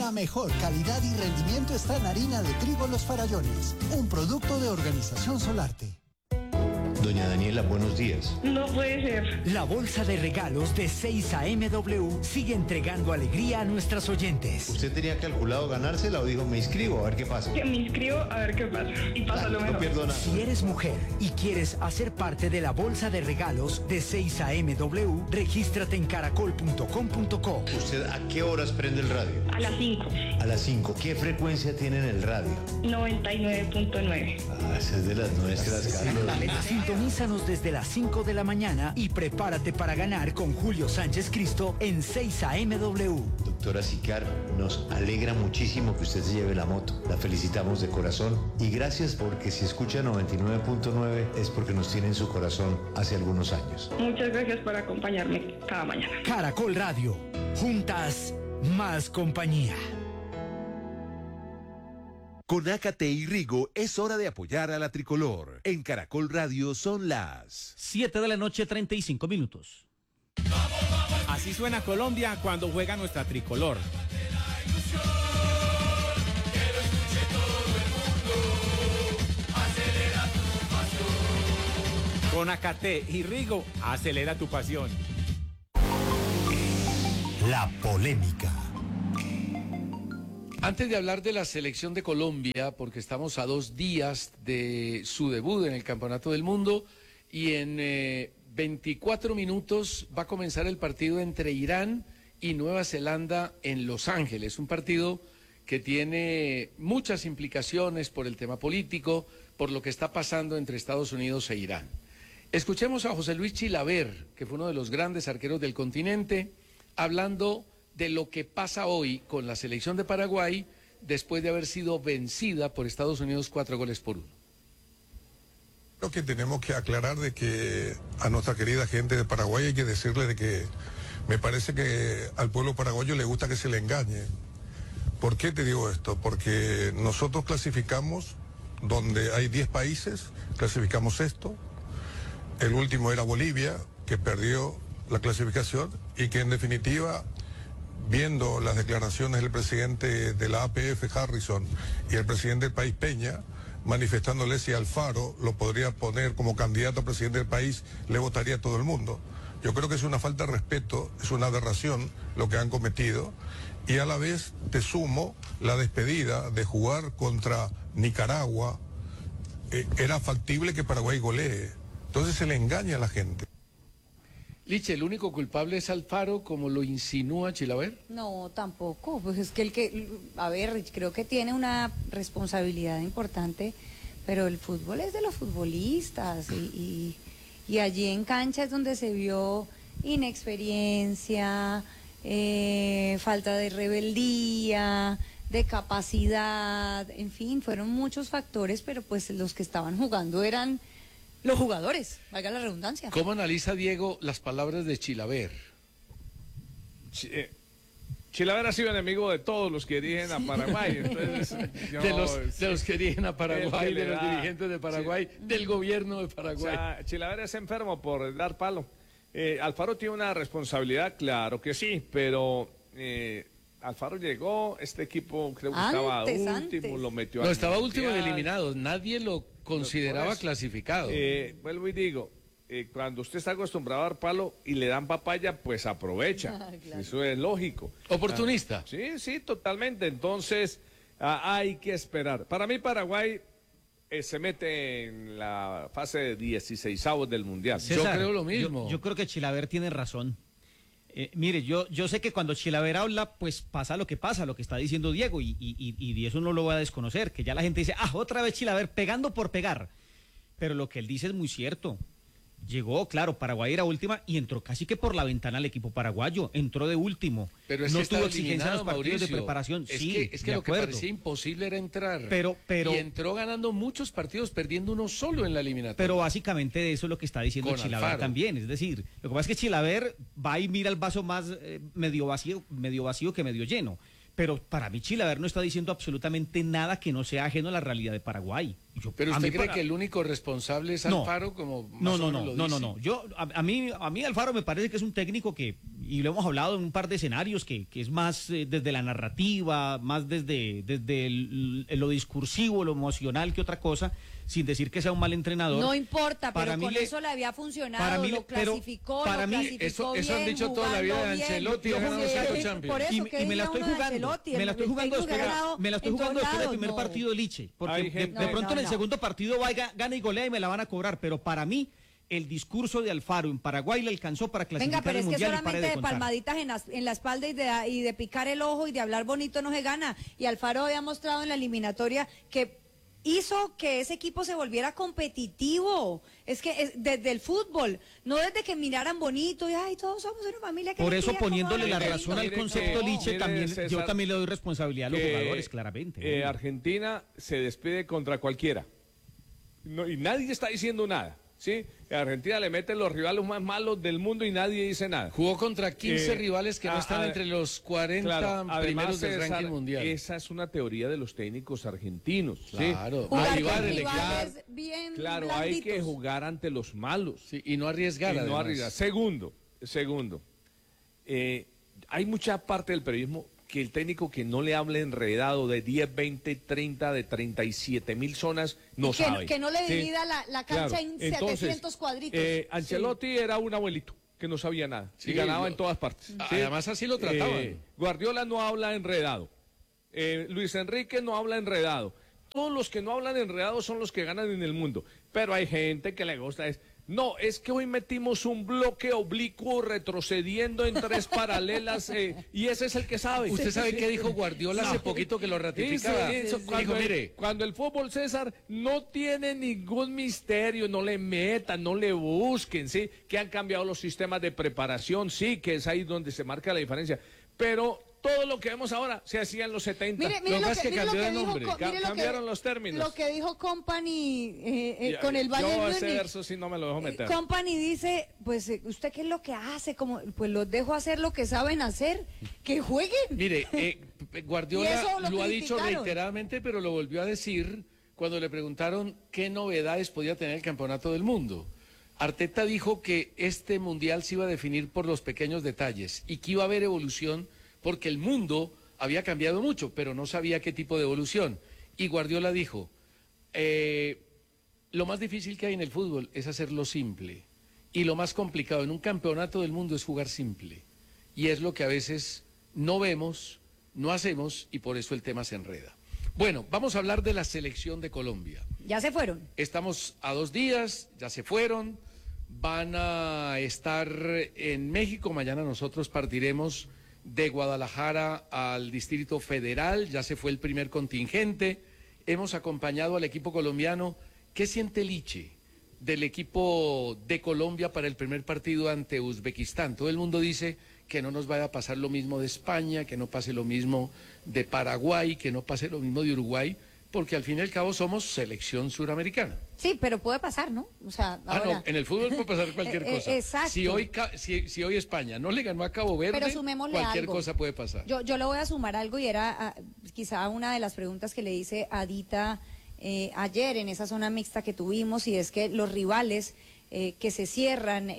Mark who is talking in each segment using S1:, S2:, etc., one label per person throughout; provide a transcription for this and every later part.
S1: La mejor calidad y rendimiento está en harina de trigo Los Farallones, un producto de Organización Solarte.
S2: Doña Daniela, buenos días.
S3: No puede ser.
S4: La bolsa de regalos de 6am sigue entregando alegría a nuestras oyentes.
S2: ¿Usted tenía calculado ganársela o dijo me inscribo a ver qué pasa?
S3: Que me inscribo a ver qué pasa. Y pasa lo mejor.
S2: No pierdo nada.
S4: Si eres mujer y quieres hacer parte de la bolsa de regalos de 6amw, regístrate en caracol.com.co.
S2: ¿Usted a qué horas prende el radio?
S3: A las 5.
S2: A las 5. ¿Qué frecuencia tiene en el radio?
S3: 99.9.
S2: Ah, esa es de las nuestras, Carlos.
S4: Sintonízanos desde las 5 de la mañana y prepárate para ganar con Julio Sánchez Cristo en 6amw.
S2: Doctora Sicar, nos alegra muchísimo que usted se lleve la moto. La felicitamos de corazón y gracias porque si escucha 99.9 es porque nos tiene en su corazón hace algunos años.
S3: Muchas gracias por acompañarme cada mañana.
S4: Caracol Radio. Juntas, más compañía.
S5: Con Ácate y Rigo es hora de apoyar a la tricolor. En Caracol Radio son las
S6: 7:35 p.m.
S7: Así suena Colombia cuando juega nuestra tricolor. Con Ácate y Rigo, acelera tu pasión.
S1: La polémica.
S8: Antes de hablar de la selección de Colombia, porque estamos a 2 días de su debut en el Campeonato del Mundo y en 24 minutos va a comenzar el partido entre Irán y Nueva Zelanda en Los Ángeles, un partido que tiene muchas implicaciones por el tema político, por lo que está pasando entre Estados Unidos e Irán. Escuchemos a José Luis Chilaver, que fue uno de los grandes arqueros del continente, hablando de lo que pasa hoy con la selección de Paraguay después de haber sido vencida por Estados Unidos 4-1.
S9: Creo que tenemos que aclarar de que a nuestra querida gente de Paraguay hay que decirle de que me parece que al pueblo paraguayo le gusta que se le engañe. ¿Por qué te digo esto? Porque nosotros clasificamos donde hay 10 países, clasificamos esto. El último era Bolivia, que perdió la clasificación y que en definitiva, viendo las declaraciones del presidente de la APF, Harrison, y el presidente del país, Peña, manifestándole si Alfaro lo podría poner como candidato a presidente del país, le votaría todo el mundo. Yo creo que es una falta de respeto, es una aberración lo que han cometido, y a la vez te sumo la despedida de jugar contra Nicaragua. Era factible que Paraguay golee, entonces se le engaña a la gente.
S8: Liche, ¿el único culpable es Alfaro, como lo insinúa Chilaver?
S10: No, tampoco. Pues es que creo que tiene una responsabilidad importante, pero el fútbol es de los futbolistas y allí en cancha es donde se vio inexperiencia, falta de rebeldía, de capacidad, en fin, fueron muchos factores, pero pues los que estaban jugando eran los jugadores, valga la redundancia.
S8: ¿Cómo analiza Diego las palabras de Chilaver?
S11: Chilaver ha sido enemigo de todos los que dirigen a Paraguay. Entonces,
S8: de los que dirigen a Paraguay, de los dirigentes de Paraguay, del gobierno de Paraguay.
S11: O sea, Chilaver es enfermo por dar palo. Alfaro tiene una responsabilidad, claro que sí, pero Alfaro llegó, este equipo creo que estaba último, lo metió
S8: No, estaba último de eliminados, nadie lo consideraba clasificado.
S11: Vuelvo y digo, cuando usted está acostumbrado a dar palo y le dan papaya, pues aprovecha. Claro. Eso es lógico.
S8: ¿Oportunista?
S11: Sí, totalmente. Entonces, hay que esperar. Para mí, Paraguay se mete en la fase de 16avos del Mundial.
S6: César,
S8: yo creo lo mismo.
S6: Yo creo que Chilaver tiene razón. Mire, yo sé que cuando Chilaver habla, pues pasa lo que está diciendo Diego, y eso no lo voy a desconocer, que ya la gente dice, otra vez Chilaver pegando por pegar. Pero lo que él dice es muy cierto. Llegó, claro, Paraguay era última y entró casi que por la ventana el equipo paraguayo, entró de último.
S8: Pero es
S6: no
S8: que
S6: tuvo exigencia en los partidos de preparación.
S8: Es que lo que parecía imposible era entrar.
S6: Pero
S8: y entró ganando muchos partidos, perdiendo uno solo en la eliminatoria.
S6: Pero básicamente de eso es lo que está diciendo Chilaver también. Es decir, lo que pasa es que Chilaver va y mira el vaso más medio vacío que medio lleno. Pero para mí Chilaver no está diciendo absolutamente nada que no sea ajeno a la realidad de Paraguay.
S8: ¿Pero usted cree que el único responsable es Alfaro? Como
S6: No. A mí Alfaro me parece que es un técnico que, y lo hemos hablado en un par de escenarios, que es más desde la narrativa, más desde lo discursivo, lo emocional que otra cosa, sin decir que sea un mal entrenador.
S10: No importa, pero con eso le había funcionado, lo clasificó,
S8: para mí, eso han dicho toda la vida de Ancelotti,
S6: y me la estoy jugando, me la estoy jugando después del primer partido de Liche, porque de pronto en el segundo partido va y gana y golea y me la van a cobrar, pero para mí el discurso de Alfaro en Paraguay le alcanzó para clasificar
S10: pero
S6: al Mundial.
S10: Venga, pero es que solamente de palmaditas en la espalda y de picar el ojo y de hablar bonito no se gana. Y Alfaro había mostrado en la eliminatoria que hizo que ese equipo se volviera competitivo. Es que desde el fútbol, no desde que miraran bonito y ay, todos somos una familia.
S6: Por eso poniéndole la razón al concepto Liche, yo también le doy responsabilidad a los jugadores, claramente.
S11: Argentina se despide contra cualquiera. Y nadie está diciendo nada. ¿Sí? Argentina le mete los rivales más malos del mundo y nadie dice nada.
S8: Jugó contra 15 rivales que no están entre los 40 primeros del ranking mundial.
S11: Esa es una teoría de los técnicos argentinos.
S8: Claro,
S11: ¿sí? Claro, hay que jugar ante los malos.
S8: Sí, y no arriesgar.
S11: Y no arriesgar. Segundo, hay mucha parte del periodismo que el técnico que no le hable enredado de 10, 20, 30, de 37.000 zonas, no sabe.
S10: Que no le divida la cancha en 700 cuadritos.
S11: Ancelotti era un abuelito que no sabía nada y ganaba en todas partes.
S8: Además así lo trataban.
S11: Guardiola no habla enredado. Luis Enrique no habla enredado. Todos los que no hablan enredado son los que ganan en el mundo. Pero hay gente que le gusta no, es que hoy metimos un bloque oblicuo retrocediendo en 3 paralelas y ese es el que sabe.
S8: ¿Usted sabe qué dijo Guardiola hace poquito que lo ratificaba?
S11: Cuando el fútbol, César, no tiene ningún misterio, no le metan, no le busquen, ¿sí? Que han cambiado los sistemas de preparación, sí, que es ahí donde se marca la diferencia. Pero todo lo que vemos ahora se hacía en los 70.
S10: Mire
S11: lo que cambió de nombre, cambiaron los términos.
S10: Lo que dijo Company con el Bayern Múnich.
S11: Ese verso sí no me lo dejo meter.
S10: Company dice, pues, ¿usted qué es lo que hace? Pues los dejo hacer lo que saben hacer, que jueguen.
S8: Mire, Guardiola lo ha dicho reiteradamente, pero lo volvió a decir cuando le preguntaron qué novedades podía tener el Campeonato del Mundo. Arteta dijo que este Mundial se iba a definir por los pequeños detalles y que iba a haber evolución porque el mundo había cambiado mucho, pero no sabía qué tipo de evolución. Y Guardiola dijo, lo más difícil que hay en el fútbol es hacerlo simple. Y lo más complicado en un campeonato del mundo es jugar simple. Y es lo que a veces no vemos, no hacemos, y por eso el tema se enreda. Bueno, vamos a hablar de la selección de Colombia.
S10: Ya se fueron.
S8: Estamos a 2 días, ya se fueron. Van a estar en México. Mañana nosotros partiremos de Guadalajara al Distrito Federal, ya se fue el primer contingente, hemos acompañado al equipo colombiano. ¿Qué siente Liche del equipo de Colombia para el primer partido ante Uzbekistán? Todo el mundo dice que no nos vaya a pasar lo mismo de España, que no pase lo mismo de Paraguay, que no pase lo mismo de Uruguay, porque al fin y al cabo somos selección suramericana.
S10: Sí, pero puede pasar, ¿no? O sea, ahora...
S8: no, en el fútbol puede pasar cualquier cosa.
S10: Exacto.
S8: Si hoy España no le ganó a Cabo Verde, cualquier cosa puede pasar.
S10: Yo le voy a sumar algo y era quizá una de las preguntas que le hice a Dita ayer en esa zona mixta que tuvimos, y es que los rivales que se cierran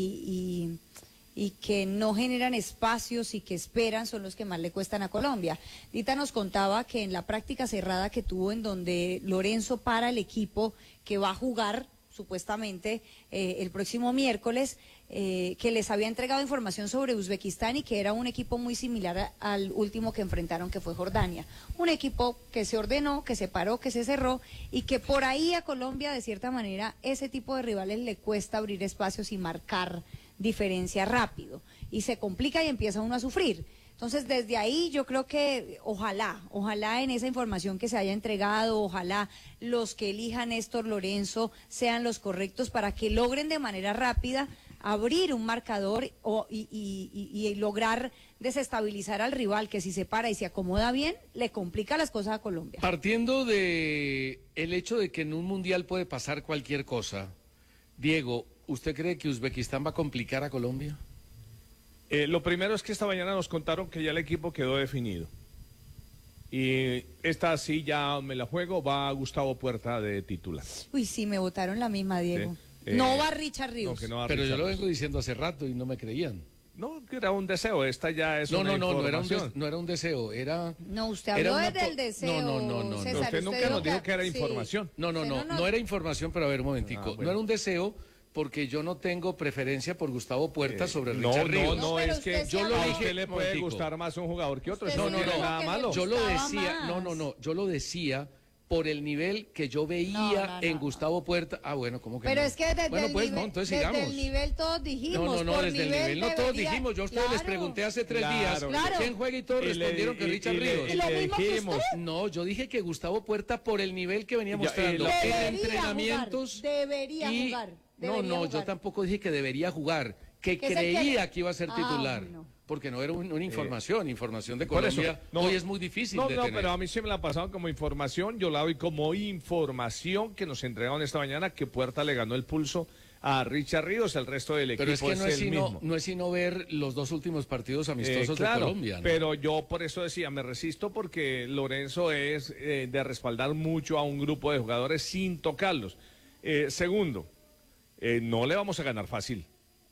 S10: y que no generan espacios y que esperan son los que más le cuestan a Colombia. Dita nos contaba que en la práctica cerrada que tuvo, en donde Lorenzo para el equipo que va a jugar supuestamente el próximo miércoles, que les había entregado información sobre Uzbekistán y que era un equipo muy similar al último que enfrentaron, que fue Jordania. Un equipo que se ordenó, que se paró, que se cerró, y que por ahí a Colombia, de cierta manera, ese tipo de rivales le cuesta abrir espacios y marcar diferencia rápido, y se complica y empieza uno a sufrir. Entonces, desde ahí yo creo que ojalá en esa información que se haya entregado, ojalá los que elijan Néstor Lorenzo sean los correctos para que logren de manera rápida abrir un marcador y lograr desestabilizar al rival, que si se para y se acomoda bien, le complica las cosas a Colombia.
S8: Partiendo de el hecho de que en un mundial puede pasar cualquier cosa, Diego, ¿usted cree que Uzbekistán va a complicar a Colombia?
S11: Lo primero es que esta mañana nos contaron que ya el equipo quedó definido. Y esta sí ya me la juego, va Gustavo Puerta de titular.
S10: Uy, sí, me votaron la misma, Diego. No va Richard Ríos.
S8: No va Pero Richard yo lo vengo diciendo hace rato y no me creían.
S11: No, que era un deseo, esta ya es
S8: No,
S11: una
S8: no
S11: información.
S8: no era un deseo, era...
S10: No, usted
S8: era
S10: habló
S8: una
S10: del deseo,
S8: No,
S10: César,
S11: usted nunca nos dijo que era
S10: sí.
S11: información.
S8: No era información, pero a ver, un momentico.
S11: Bueno.
S8: No era un deseo porque yo no tengo preferencia por Gustavo Puerta sobre Richard Ríos.
S11: No,
S10: pero
S11: es que
S10: usted sí
S11: yo lo
S10: habló-
S11: dije, a usted le puede
S8: Momentico.
S11: gustar más un jugador que otro,
S10: Usted
S11: eso
S10: sí
S11: no tiene
S10: dijo
S11: nada
S10: que le
S11: malo.
S8: Yo lo
S10: gustaba
S8: decía,
S10: más.
S8: yo lo decía por el nivel que yo veía en Gustavo Puerta. Ah, bueno, ¿cómo que
S10: Pero
S8: no?
S10: es que desde,
S8: bueno,
S10: el
S8: pues
S10: nivel,
S8: no, entonces
S10: desde
S8: sigamos.
S10: el nivel todos dijimos.
S8: No,
S10: por
S8: desde el nivel no todos dijimos. Yo a ustedes les
S10: Claro.
S8: pregunté hace 3
S11: Claro.
S8: días
S10: Claro.
S8: quién juega y todos
S11: Y le-
S8: respondieron que
S11: y-
S8: Richard
S11: y le-
S8: Ríos.
S11: y le
S10: Lo mismo que
S11: dijimos,
S10: usted.
S8: No, yo dije que Gustavo Puerta por el nivel que venía
S11: Ya,
S8: mostrando
S10: Debería
S8: en entrenamientos.
S10: jugar, debería
S8: y-
S10: jugar,
S8: No,
S10: debería
S8: yo
S10: jugar.
S8: tampoco dije que debería jugar, que
S10: Que es el que
S8: creía
S10: le-
S8: que iba a ser
S10: Ah,
S8: titular.
S10: bueno.
S8: Porque no era una información de
S11: Por eso,
S8: Colombia.
S11: no.
S8: Hoy es muy difícil
S11: No,
S8: de
S11: no,
S8: tener.
S11: pero a mí sí me la ha pasado como información, yo la doy como información que nos entregaron esta mañana que Puerta le ganó el pulso a Richard Ríos, el resto del equipo
S8: Pero es que no es,
S11: el mismo.
S8: no es sino ver los 2 últimos partidos amistosos de
S11: Claro,
S8: Colombia. ¿no?
S11: pero yo por eso decía, me resisto porque Lorenzo es de respaldar mucho a un grupo de jugadores sin tocarlos. Segundo, no le vamos a ganar fácil.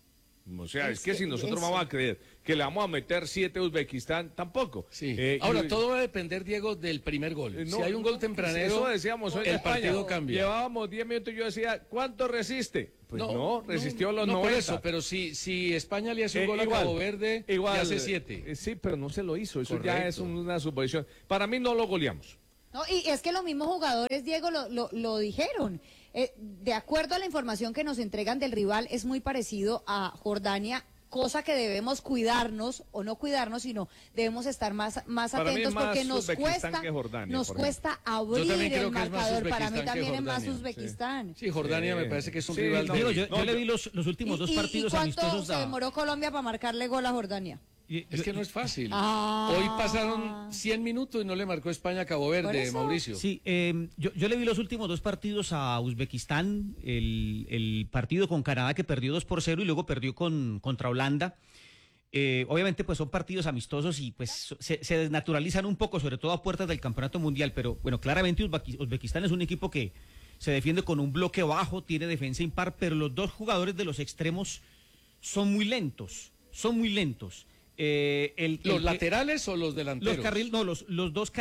S11: O sea, es que si nosotros vamos a creer que le vamos a meter 7 a Uzbekistán, tampoco.
S8: Sí.
S11: Ahora,
S8: Ahora, todo va a depender, Diego, del primer gol.
S11: no,
S8: si hay un gol tempranero,
S11: eso decíamos hoy en
S8: el
S11: España.
S8: partido cambia.
S11: Llevábamos 10 minutos y yo decía, ¿cuánto resiste? Pues no, resistió los
S8: no
S11: 90.
S8: por eso, pero si España le hace un gol a Cabo Verde, le hace 7.
S11: Sí, pero no se lo hizo, eso ya
S8: Correcto.
S11: es una suposición. Para mí no lo goleamos.
S10: No, y es que los mismos jugadores, Diego, lo dijeron. De acuerdo a la información que nos entregan del rival, es muy parecido a Jordania, cosa que debemos cuidarnos, o no cuidarnos, sino debemos estar más
S11: Para mí es
S10: atentos
S11: más
S10: porque nos
S11: Uzbekistán
S10: cuesta,
S11: que Jordania,
S10: nos
S11: por
S10: cuesta
S8: Yo
S10: abrir
S8: también creo
S10: el
S8: que es más
S10: marcador. Para mí
S8: Uzbekistán que
S10: también es más
S8: Jordania.
S10: Uzbekistán.
S8: Sí, Jordania me parece que es un
S11: Sí,
S8: rival
S11: no,
S6: Digo,
S8: débil.
S6: yo le vi los últimos dos partidos
S10: ¿Y cuánto
S6: amistosos
S10: se demoró Colombia para marcarle gol a Jordania?
S8: Es que no es fácil.
S10: Ah.
S8: Hoy pasaron 100 minutos y no le marcó España a Cabo
S10: ¿Por
S8: Verde,
S10: eso?
S8: Mauricio.
S6: Sí, yo le vi los últimos dos partidos a Uzbekistán, el partido con Canadá que perdió 2-0 y luego perdió contra Holanda. Obviamente pues son partidos amistosos y pues se desnaturalizan un poco, sobre todo a puertas del Campeonato Mundial, pero bueno, claramente Uzbekistán es un equipo que se defiende con un bloque bajo, tiene defensa impar, pero los dos jugadores de los extremos son muy lentos,
S8: ¿Los laterales o los delanteros?
S6: Los dos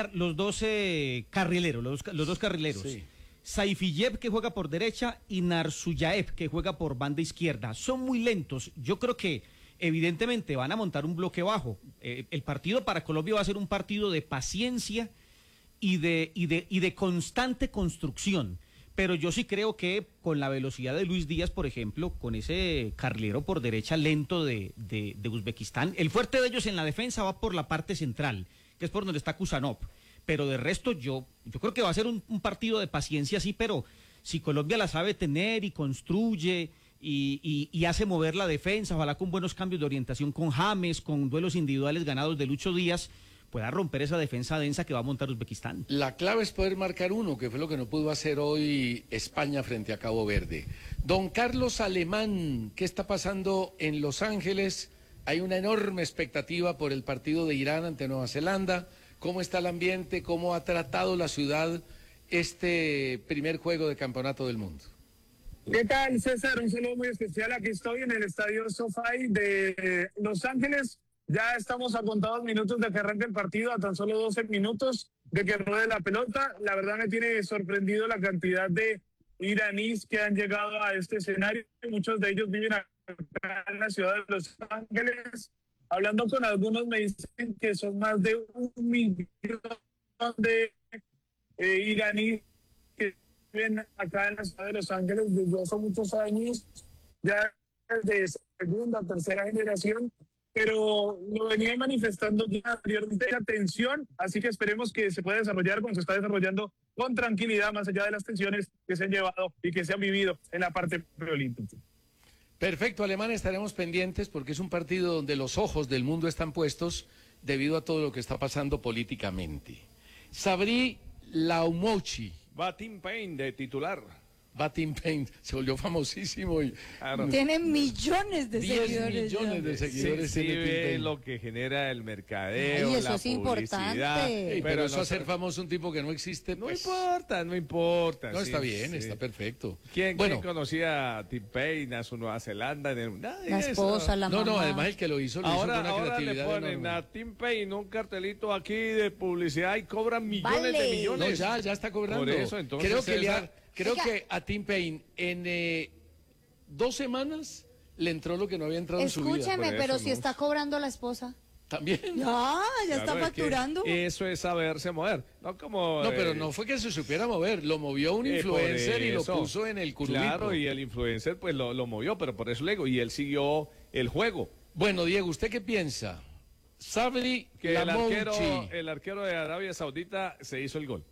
S6: carrileros.
S8: Sí.
S6: Saifiyev, que juega por derecha, y Narsuyaev, que juega por banda izquierda. Son muy lentos. Yo creo que evidentemente van a montar un bloque bajo. El partido para Colombia va a ser un partido de paciencia y de constante construcción. Pero yo sí creo que con la velocidad de Luis Díaz, por ejemplo, con ese carrilero por derecha lento de Uzbekistán, el fuerte de ellos en la defensa va por la parte central, que es por donde está Kusanov. Pero de resto yo creo que va a ser un partido de paciencia, sí, pero si Colombia la sabe tener y construye y hace mover la defensa, ojalá con buenos cambios de orientación con James, con duelos individuales ganados de Lucho Díaz, pueda romper esa defensa densa que va a montar Uzbekistán.
S8: La clave es poder marcar uno, que fue lo que no pudo hacer hoy España frente a Cabo Verde. Don Carlos Alemán, ¿qué está pasando en Los Ángeles? Hay una enorme expectativa por el partido de Irán ante Nueva Zelanda. ¿Cómo está el ambiente? ¿Cómo ha tratado la ciudad este primer juego de Campeonato del Mundo?
S12: ¿Qué tal, César? Un saludo muy especial. Aquí estoy en el estadio SoFi de Los Ángeles. Ya estamos a contados minutos de que arranque el partido, a tan solo 12 minutos de que ruede la pelota. La verdad me tiene sorprendido la cantidad de iraníes que han llegado a este escenario. Muchos de ellos viven acá en la ciudad de Los Ángeles. Hablando con algunos me dicen que son más de 1 millón de iraníes que viven acá en la ciudad de Los Ángeles desde hace muchos años, ya de segunda, tercera generación, pero lo venía manifestando ya anteriormente la tensión, así que esperemos que se pueda desarrollar como se está desarrollando con tranquilidad, más allá de las tensiones que se han llevado y que se han vivido en la parte preolímpica.
S8: Perfecto, Alemán, estaremos pendientes porque es un partido donde los ojos del mundo están puestos debido a todo lo que está pasando políticamente. Sabri Laumouchi.
S11: Va Tim Payne de titular.
S8: Va Tim Payne, se volvió famosísimo y
S10: tiene millones de
S8: 10
S10: seguidores.
S8: millones de seguidores.
S11: Sí,
S8: tiene Tim
S11: ve
S8: Payne.
S11: lo que genera el mercadeo,
S10: Ay, eso
S11: la
S10: es
S11: publicidad.
S10: importante.
S8: Ey, pero eso
S11: no,
S8: hacer famoso un tipo que no existe,
S11: no
S8: pues,
S11: importa, no importa.
S8: no,
S11: sí,
S8: está bien,
S11: sí.
S8: está perfecto.
S11: ¿Quién conocía a Tim Payne, a su Nueva Zelanda? Nadie,
S10: La esposa, la mamá.
S8: No, además el que lo hizo
S11: Ahora,
S8: con una
S11: ahora le
S8: creatividad
S11: ponen
S8: enorme.
S11: a Tim Payne un cartelito aquí de publicidad y cobran millones de
S10: Vale.
S11: millones.
S8: No, ya está cobrando.
S11: Por eso, entonces,
S8: Creo
S10: Oiga.
S8: que a Tim Payne en 2 semanas le entró lo que no había entrado en su vida.
S10: Escúcheme,
S11: por
S10: pero
S11: eso,
S10: si
S11: ¿no?
S10: está cobrando la esposa.
S8: También.
S10: Ya
S11: Claro,
S10: está
S11: es que
S10: facturando.
S11: Eso es saberse mover. No como.
S8: No, pero no fue que se supiera mover, lo movió un influencer
S11: por
S8: y lo
S11: eso.
S8: puso en el currículum.
S11: Claro, y el influencer pues lo movió, pero por eso le digo, y él siguió el juego.
S8: Bueno, Diego, ¿usted qué piensa? Sabri
S11: Que
S8: Lamouchi.
S11: el arquero de Arabia Saudita se hizo el gol.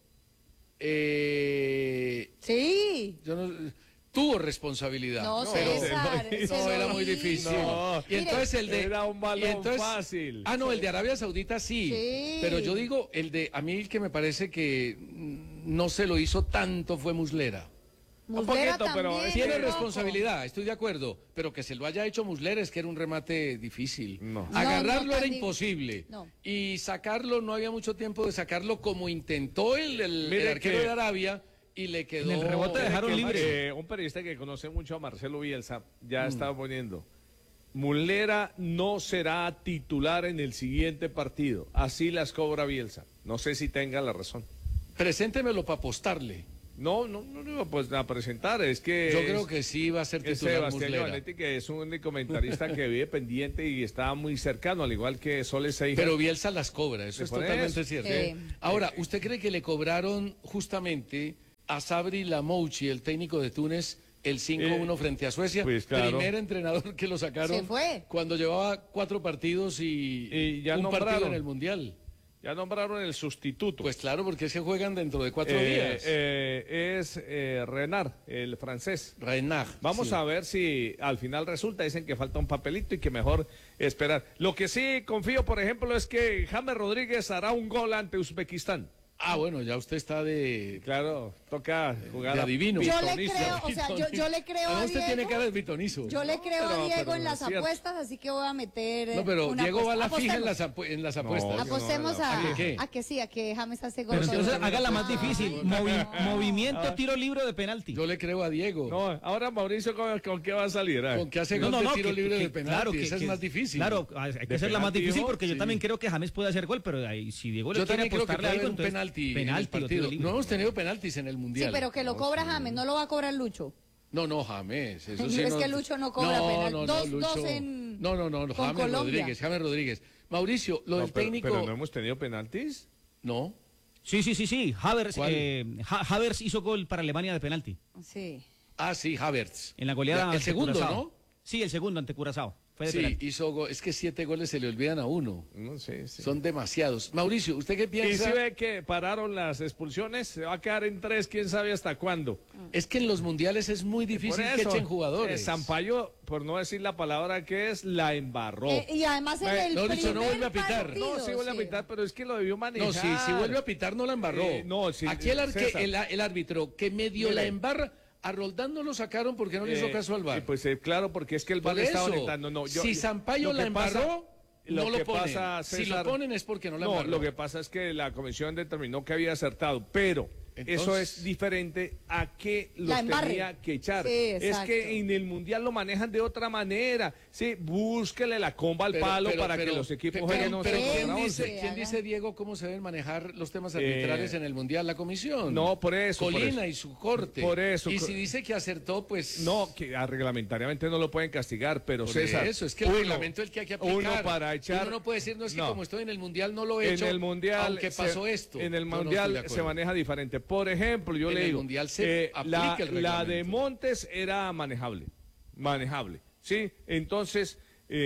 S10: Sí.
S8: Yo no, tuvo responsabilidad.
S10: No,
S8: pero-
S10: César.
S8: No,
S10: se lo
S8: era muy
S10: digo.
S8: difícil.
S11: No,
S8: y entonces el de
S11: era un balón
S8: y entonces-
S11: fácil.
S8: Ah, no, el de Arabia Saudita sí.
S10: Sí.
S8: Pero yo digo, a mí el que me parece que no se lo hizo tanto fue Muslera.
S10: Muslera
S11: poquito, pero
S10: también,
S8: Tiene
S10: un poco.
S8: responsabilidad, estoy de acuerdo, pero que se lo haya hecho Muslera es que era un remate difícil.
S11: No.
S8: Agarrarlo
S10: No,
S8: era
S10: tan
S8: imposible.
S10: No.
S8: Y sacarlo, no había mucho tiempo de sacarlo como intentó el
S11: Mire
S8: arquero
S11: que-
S8: de Arabia y le quedó...
S6: En el rebote dejaron
S11: Que,
S6: libre.
S11: un periodista que conoce mucho a Marcelo Bielsa ya estaba poniendo: Muslera no será titular en el siguiente partido. Así las cobra Bielsa. No sé si tenga la razón.
S8: Preséntemelo para apostarle.
S11: No, pues a presentar, es que...
S8: Yo creo que sí va a ser
S11: es
S8: titular
S11: Sebastián
S8: Muslera.
S11: Giovanetti, que es un comentarista que vive pendiente y está muy cercano, al igual que Sole Seija.
S8: Pero Bielsa las cobra, eso es
S11: Por
S8: totalmente
S11: eso.
S8: cierto.
S10: Sí.
S8: Ahora, ¿usted cree que le cobraron justamente a Sabri Lamouchi, el técnico de Túnez, el 5-1 frente a Suecia?
S11: pues claro.
S8: Primer entrenador que lo sacaron
S10: Se fue.
S8: cuando llevaba 4 partidos y
S11: ya
S8: un partido
S11: nombraron.
S8: en el Mundial.
S11: Ya nombraron el sustituto.
S8: Pues claro, porque se juegan dentro de 4 días.
S11: Es Renard, el francés.
S8: Renard.
S11: Vamos
S8: sí.
S11: a ver si al final resulta. Dicen que falta un papelito y que mejor esperar. Lo que sí confío, por ejemplo, es que James Rodríguez hará un gol ante Uzbekistán.
S8: Ah, bueno, ya usted está de...
S11: Claro, toca jugar
S8: de
S11: a
S8: adivino.
S10: Yo le
S11: pitonizo.
S10: creo, o sea, yo le creo a
S8: usted tiene
S10: Diego.
S8: cara de pitonizo.
S10: Yo le creo
S11: pero-
S10: a Diego
S11: pero
S10: en
S11: no
S10: las
S11: es cierto.
S10: apuestas, así que voy a meter.
S8: No, pero
S10: una
S8: Diego va a la
S10: apuesta.
S8: fija en
S10: Apostemos.
S8: en las
S11: No,
S8: apuestas.
S11: yo
S10: Apostemos
S11: no,
S10: a,
S8: ¿a qué?
S10: a que sí, a que James hace gol.
S6: Pero entonces
S10: sobre-
S6: hágala más difícil. Movimiento, tiro libre de penalti.
S8: Yo le creo a Diego.
S11: No, ahora Mauricio, ¿con qué va a salir?
S8: Con que hace gol de tiro libre de penalti,
S6: claro,
S8: esa es más difícil.
S6: Claro, hay que
S11: De
S6: hacerla más
S11: penalti,
S6: difícil
S11: ¿no?
S6: porque yo
S11: Sí.
S6: también creo que James puede hacer gol, pero ahí, si Diego le
S8: Yo
S6: quiere
S8: también creo que
S6: apostarle
S8: puede
S6: algo,
S8: haber un
S6: entonces
S8: penalti, en el
S6: penalti o tiro
S8: partido.
S6: libre.
S8: No hemos tenido penaltis en el
S10: Sí,
S8: Mundial.
S10: pero que lo cobra James, no lo va a cobrar Lucho.
S8: No, James. Eso sí
S10: Es que Lucho no cobra penal. Dos
S8: Lucho-
S10: en-
S8: No,
S10: con
S8: James
S10: Colombia.
S8: Rodríguez. Mauricio, lo del técnico...
S11: Pero no hemos tenido penaltis.
S8: No.
S6: Sí. Havertz,
S8: ¿Cuál?
S6: Havertz hizo gol para Alemania de penalti.
S10: Sí.
S8: Ah, sí, Havertz.
S6: En la goleada.
S8: El
S6: ante
S8: segundo,
S6: Curazao.
S8: ¿no?
S6: Sí, el segundo ante Curazao. Fue de
S8: Sí,
S6: penalti.
S8: hizo gol. Es que 7 goles se le olvidan a uno.
S11: No sé. Sí.
S8: Son demasiados. Mauricio, ¿usted qué
S11: Y
S8: piensa?
S11: si ve que pararon las expulsiones, se va a quedar en 3, quién sabe hasta cuándo.
S8: Es que en los mundiales es muy
S11: Por
S8: difícil que
S11: eso,
S8: echen jugadores.
S11: Sampaio, por no decir la palabra que es, la embarró.
S10: Y además en el
S8: no,
S10: primer
S8: Lucho, no vuelve a pitar.
S10: partido,
S11: No, sí vuelve a
S10: sí.
S11: pitar, pero es que lo debió manejar.
S8: No, si vuelve a pitar no la embarró.
S11: No, sí,
S8: Aquí
S11: César.
S8: el árbitro que medio
S11: Mire.
S8: la embarra, a Roldán no lo sacaron porque no le hizo caso al VAR.
S11: Pues claro, porque es que el
S8: Por
S11: VAR le estaba
S8: eso,
S11: orientando. No,
S8: si Sampaio
S11: lo que
S8: la embarró, no
S11: lo
S8: lo
S11: que
S8: ponen.
S11: pasa,
S8: Si
S11: César,
S8: lo ponen es porque no la
S11: No,
S8: embarró.
S11: lo que pasa es que la comisión determinó que había acertado, pero eso
S8: Entonces-
S11: es diferente a que los
S10: La embarre.
S11: tenía que echar.
S10: Sí,
S11: es
S10: exacto.
S11: que en el Mundial lo manejan de otra manera. Sí, búsquele la comba al palo para que los equipos jueguen.
S8: pero
S11: once
S8: ¿quién
S11: contra
S8: dice,
S11: once.
S8: quién dice, Diego, cómo se deben manejar los temas arbitrales en el Mundial? La comisión.
S11: No, por eso. por
S8: Colina
S11: eso.
S8: y su corte.
S11: Por eso.
S8: Y si dice que acertó, pues...
S11: No, que reglamentariamente no lo pueden castigar, pero
S8: Por
S11: César.
S8: eso, es que el reglamento es el que hay que aplicar.
S11: Uno para echar.
S8: Uno no puede decir, no es que
S11: No.
S8: como estoy en el Mundial no lo he hecho,
S11: En el Mundial
S8: aunque pasó esto.
S11: En el
S8: Yo no
S11: Mundial
S8: estoy de acuerdo.
S11: se maneja diferente. Por ejemplo, yo
S8: En
S11: le
S8: el
S11: digo,
S8: Mundial se aplica el
S11: la de
S8: reglamento.
S11: Montes era manejable, ¿sí? Entonces,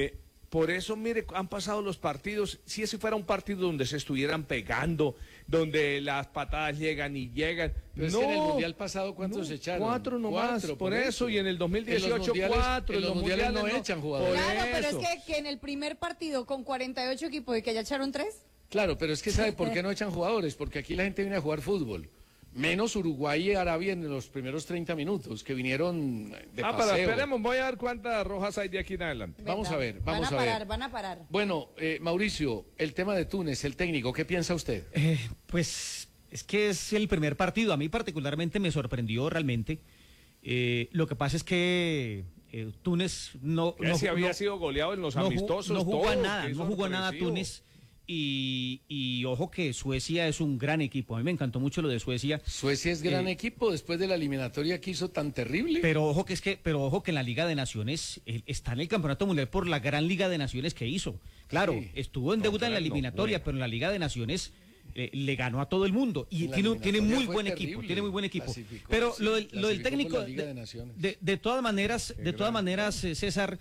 S11: por eso, mire, han pasado los partidos. Si ese fuera un partido donde se estuvieran pegando, donde las patadas llegan y llegan.
S8: Pero es
S11: no,
S8: que en el Mundial pasado, ¿cuántos se echaron?
S11: 4 nomás,
S8: 4,
S11: por eso. Y en el 2018, 4.
S8: En los mundiales no echan jugadores.
S10: Claro, pero
S11: eso.
S10: es que en el primer partido con 48 equipos y que ya echaron 3.
S8: Claro, pero es que ¿sabe por qué no echan jugadores? Porque aquí la gente viene a jugar fútbol. Menos Uruguay y Arabia en los primeros 30 minutos, que vinieron de paseo.
S11: Pero esperemos, voy a ver cuántas rojas hay de aquí en adelante.
S8: Vamos a ver,
S10: Van a parar.
S8: Bueno, Mauricio, el tema de Túnez, el técnico, ¿qué piensa usted?
S6: Pues es que es el primer partido. A mí particularmente me sorprendió realmente. Lo que pasa es que Túnez no
S11: había sido goleado en los amistosos.
S6: No jugó a nada Túnez. Y ojo que Suecia es un gran equipo. A mí me encantó mucho lo de Suecia.
S8: Suecia es gran equipo después de la eliminatoria que hizo tan terrible.
S6: Pero ojo que en la Liga de Naciones está en el Campeonato Mundial por la gran Liga de Naciones que hizo. Claro, sí, estuvo en deuda en la eliminatoria, pero en la Liga de Naciones le ganó a todo, el y tiene muy buen equipo, Pero lo del técnico de todas maneras, César,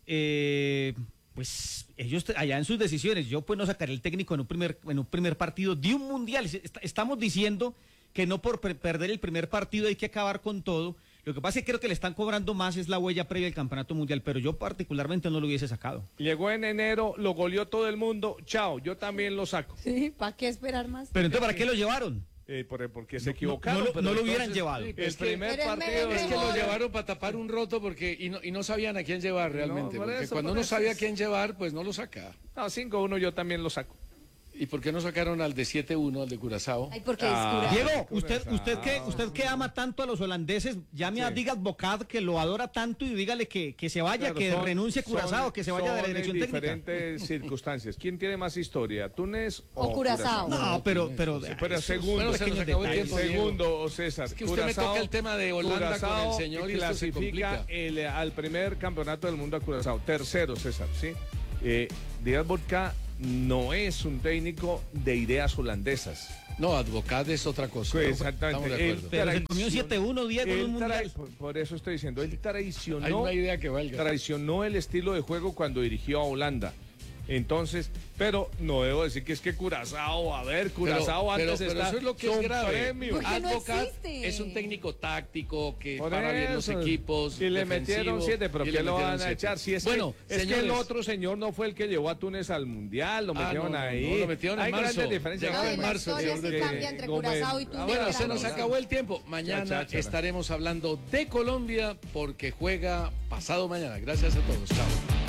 S6: pues ellos allá en sus decisiones, yo pues no sacaré el técnico en un primer partido de un mundial. Estamos diciendo que no por perder el primer partido hay que acabar con todo. Lo que pasa es que creo que le están cobrando más es la huella previa del campeonato mundial, pero yo particularmente no lo hubiese sacado.
S11: Llegó en enero, lo goleó todo el mundo, chao, yo también lo saco.
S10: Sí, ¿para qué esperar más?
S6: Pero entonces, ¿para qué lo llevaron?
S11: Porque se equivocaron.
S6: No lo hubieran llevado.
S11: El primer partido
S8: es que lo llevaron para tapar un roto y no sabían a quién llevar realmente. Porque cuando uno sabe a quién llevar, pues no lo saca.
S11: No, 5-1 yo también lo saco.
S8: ¿Y por qué no sacaron al de 7-1, al de Curazao?
S10: Ay, porque es Curazao.
S6: Diego, usted que ama tanto a los holandeses, llame a Digas Bocad, que lo adora tanto, y dígale que se vaya, que renuncie Curazao, que se vaya de la dirección técnica.
S11: Diferentes circunstancias. ¿Quién tiene más historia, Túnez
S10: o Curazao?
S6: No, pero
S11: segundo, César.
S8: Es que usted me toca el tema de Holanda con el señor y
S11: clasifica al primer campeonato del mundo a Curazao. Tercero, César, ¿sí? Digas Bocad no es un técnico de ideas holandesas.
S8: No, Advocat es otra cosa.
S11: Pues exactamente.
S6: Pero se comió 7-1, Diego, en un mundial.
S11: Por eso estoy diciendo, él traicionó,
S8: hay una idea que valga.
S11: Traicionó el estilo de juego cuando dirigió a Holanda. Entonces, pero no debo decir que es que Curazao, antes está,
S8: eso es lo que es grave.
S10: Advocat
S8: es un técnico táctico que para bien los equipos.
S11: Y le metieron 7, pero ¿qué lo van a echar? Si es
S8: bueno,
S11: es que el otro señor no fue el que llevó a Túnez al Mundial, lo metieron ahí.
S8: No, lo metieron en marzo.
S11: Hay grandes diferencias.
S10: No, en marzo. Sí cambia entre Curazao y Túnez.
S8: Bueno, se nos acabó el tiempo. Mañana estaremos hablando de Colombia porque juega pasado mañana. Gracias a todos. Chao.